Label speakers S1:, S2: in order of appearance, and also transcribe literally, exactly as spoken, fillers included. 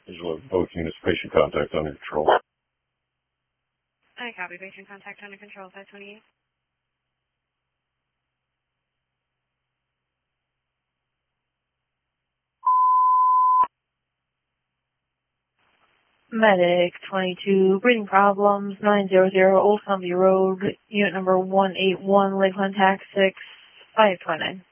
S1: Visual of both units, patient contact under control.
S2: I copy. Patient contact under control, five twenty-eight.
S3: Medic twenty-two, breathing problems, nine hundred Old Columbia Road, unit number one eight one, Lakeland Tax six five two nine.